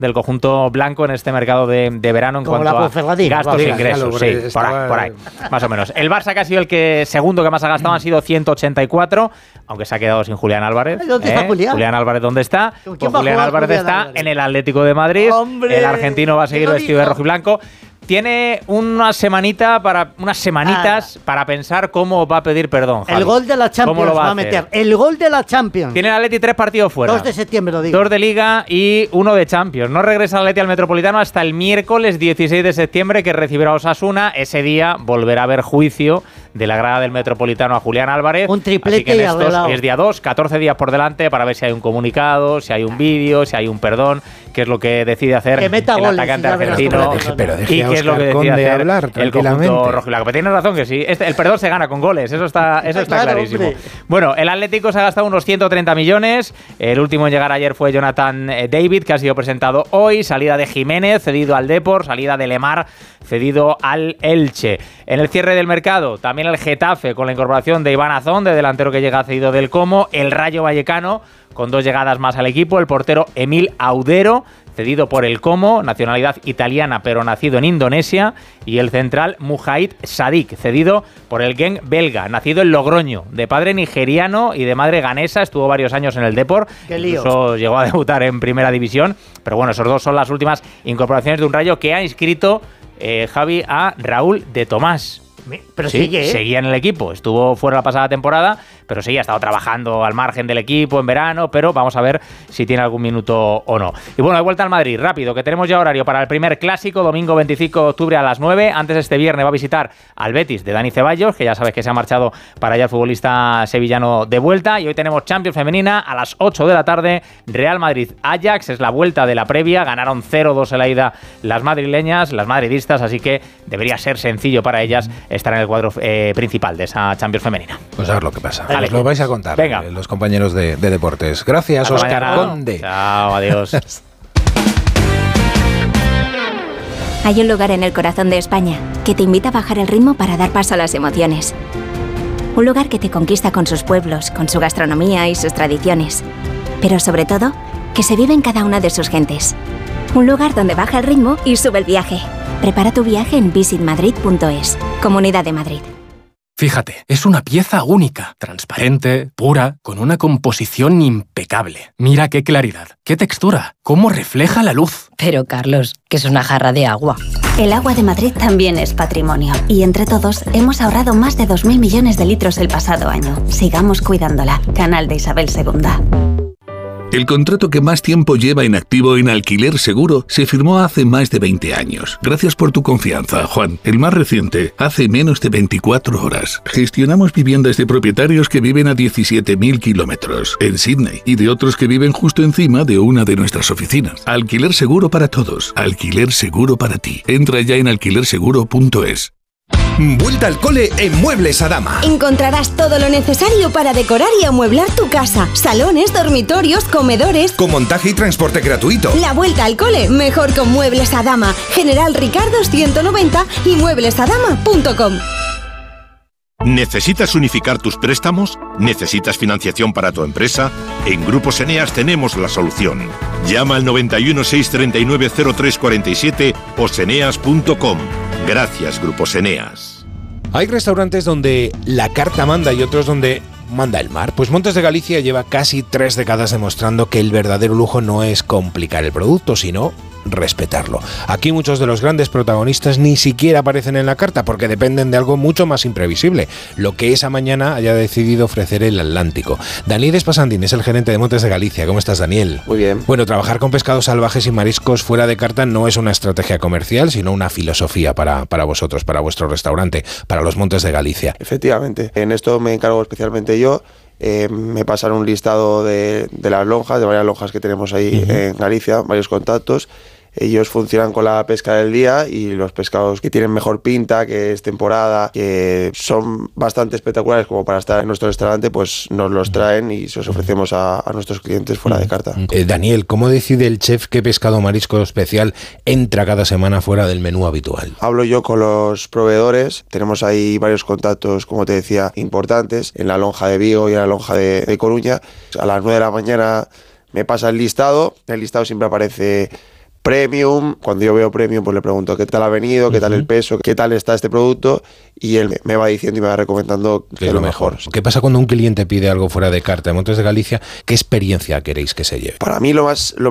del conjunto blanco en este mercado de verano en cuanto a gastos e ingresos. Sí, por ahí, más o menos. El Barça, que ha sido el que segundo que más ha gastado, han sido 184, aunque se ha quedado sin Julián Álvarez. ¿Dónde está Julián? Julián Álvarez, ¿dónde está? Pues Julián Álvarez está en el Atlético de Madrid. ¡Hombre! El argentino va a seguir vestido de rojo y blanco. Tiene unas semanitas para pensar cómo va a pedir perdón, Javi. El gol de la Champions va a meter. El gol de la Champions. Tiene el Atleti 3 partidos fuera. 2 de septiembre, lo digo. 2 de Liga y 1 de Champions. No regresa el Atleti al Metropolitano hasta el miércoles 16 de septiembre, que recibirá a Osasuna. Ese día volverá a haber juicio de la grada del Metropolitano a Julián Álvarez. Un triplete. Así que en estos, hoy es día 2, 14 días por delante para ver si hay un comunicado, si hay un vídeo, si hay un perdón, qué es lo que decide hacer el atacante argentino y qué es lo que decide hacer el conjunto rojiblanco. Pero tiene razón que sí, el perdón se gana con goles, eso está clarísimo. Hombre. Bueno, el Atlético se ha gastado unos 130 millones, el último en llegar ayer fue Jonathan David, que ha sido presentado hoy, salida de Jiménez, cedido al Depor, salida de Lemar, cedido al Elche. En el cierre del mercado, también el Getafe, con la incorporación de Iván Azón, de delantero que llega cedido del Como, el Rayo Vallecano, con 2 llegadas más al equipo, el portero Emil Audero, cedido por el Como, nacionalidad italiana pero nacido en Indonesia, y el central Mujahid Sadik, cedido por el Genk belga, nacido en Logroño, de padre nigeriano y de madre ganesa, estuvo varios años en el Depor, incluso llegó a debutar en primera división, pero bueno, esos dos son las últimas incorporaciones de un Rayo que ha inscrito Javi a Raúl de Tomás. Pero sí, seguía en el equipo, estuvo fuera la pasada temporada, pero sí, ha estado trabajando al margen del equipo en verano, pero vamos a ver si tiene algún minuto o no. Y bueno, de vuelta al Madrid, rápido, que tenemos ya horario para el primer clásico, domingo 25 de octubre a las 9. Antes, este viernes va a visitar al Betis de Dani Ceballos, que ya sabes que se ha marchado para allá el futbolista sevillano de vuelta. Y hoy tenemos Champions femenina a las 8 de la tarde, Real Madrid-Ajax, es la vuelta de la previa, ganaron 0-2 en la ida las madrileñas, las madridistas, así que debería ser sencillo para ellas estar en el cuadro principal de esa Champions femenina. Pues a ver lo que pasa. Vale. Os lo vais a contar. Venga. Los compañeros de Deportes. Gracias, Óscar Conde. Chao, adiós. Hay un lugar en el corazón de España que te invita a bajar el ritmo para dar paso a las emociones. Un lugar que te conquista con sus pueblos, con su gastronomía y sus tradiciones. Pero sobre todo, que se vive en cada una de sus gentes. Un lugar donde baja el ritmo y sube el viaje. Prepara tu viaje en visitmadrid.es. Comunidad de Madrid. Fíjate, es una pieza única, transparente, pura, con una composición impecable. Mira qué claridad, qué textura, cómo refleja la luz. Pero Carlos, que es una jarra de agua. El agua de Madrid también es patrimonio. Y entre todos hemos ahorrado más de 2.000 millones de litros el pasado año. Sigamos cuidándola. Canal de Isabel II. El contrato que más tiempo lleva en activo en Alquiler Seguro se firmó hace más de 20 años. Gracias por tu confianza, Juan. El más reciente, hace menos de 24 horas. Gestionamos viviendas de propietarios que viven a 17.000 kilómetros en Sydney y de otros que viven justo encima de una de nuestras oficinas. Alquiler Seguro para todos. Alquiler Seguro para ti. Entra ya en alquilerseguro.es. Vuelta al cole en Muebles Adama. Encontrarás todo lo necesario para decorar y amueblar tu casa. Salones, dormitorios, comedores. Con montaje y transporte gratuito. La vuelta al cole mejor con Muebles Adama. General Ricardo 190 y mueblesadama.com. ¿Necesitas unificar tus préstamos? ¿Necesitas financiación para tu empresa? En Grupos Eneas tenemos la solución. Llama al 91 639 0347 o seneas.com. Gracias, Grupos Eneas. Hay restaurantes donde la carta manda y otros donde manda el mar. Pues Montes de Galicia lleva casi 3 décadas demostrando que el verdadero lujo no es complicar el producto, sino respetarlo. Aquí muchos de los grandes protagonistas ni siquiera aparecen en la carta porque dependen de algo mucho más imprevisible, lo que esa mañana haya decidido ofrecer el Atlántico. Daniel Espasandín es el gerente de Montes de Galicia. ¿Cómo estás, Daniel? Muy bien. Bueno, trabajar con pescados salvajes y mariscos fuera de carta no es una estrategia comercial, sino una filosofía para vosotros, para vuestro restaurante, para los Montes de Galicia. Efectivamente. En esto me encargo especialmente yo. Me pasan un listado de las lonjas, de varias lonjas que tenemos ahí en Galicia, varios contactos. Ellos funcionan con la pesca del día y los pescados que tienen mejor pinta, que es temporada, que son bastante espectaculares como para estar en nuestro restaurante, pues nos los traen y se los ofrecemos a nuestros clientes fuera de carta. Daniel, ¿cómo decide el chef qué pescado o marisco especial entra cada semana fuera del menú habitual? Hablo yo con los proveedores, tenemos ahí varios contactos, como te decía, importantes, en la lonja de Vigo y en la lonja de Coruña. A las 9 de la mañana me pasa el listado siempre aparece Premium. Cuando yo veo Premium, pues le pregunto qué tal ha venido, qué tal el peso, qué tal está este producto, y él me va diciendo y me va recomendando que es lo mejor. ¿Qué pasa cuando un cliente pide algo fuera de carta de Montes de Galicia? ¿Qué experiencia queréis que se lleve? Para mí lo